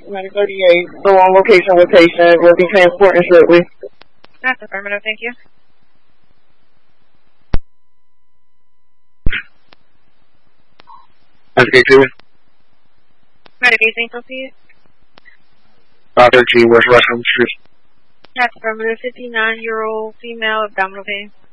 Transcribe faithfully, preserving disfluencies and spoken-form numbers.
nine thirty-eight, still on location with patient, will be transporting shortly. That's affirmative, thank you. Investigate two. Medication, proceed. five thirteen West Rushmore Street. That's affirmative, fifty-nine-year-old female, abdominal pain.